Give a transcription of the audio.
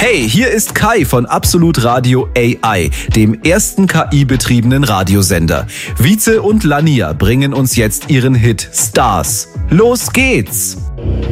Hey, hier ist Kai von Absolut Radio AI, dem ersten KI-betriebenen Radiosender. Vize und Lania bringen uns jetzt ihren Hit Stars. Los geht's!